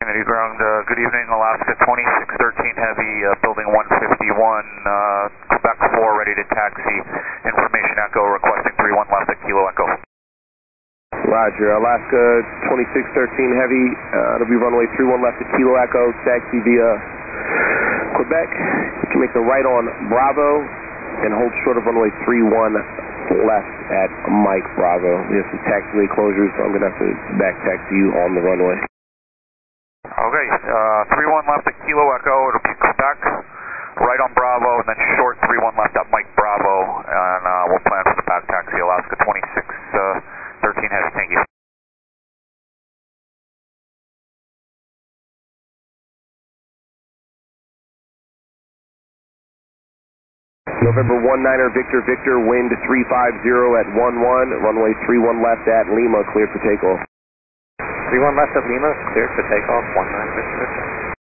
Unity ground, good evening, Alaska 2613 Heavy, building 151, Quebec 4 ready to taxi. Information echo requesting 31 left at Kilo Echo. Roger, Alaska 2613 Heavy, it'll be runway 31 left at Kilo Echo, taxi via Quebec. You can make the right on Bravo and hold short of runway 31 left at Mike Bravo. We have some taxiway closures, so I'm going to have to back taxi you on the runway. Okay, 31 left at Kilo Echo, it'll be Quebec, right on Bravo, and then short 31 left at Mike Bravo, and we'll plan for the back taxi, Alaska 2613 Heavy, thank you. November 19er, Victor, Victor, wind 350 at 11, runway 31 left at Lima, cleared for takeoff. 31 left at Lima, cleared for takeoff, 19 Victor, Victor.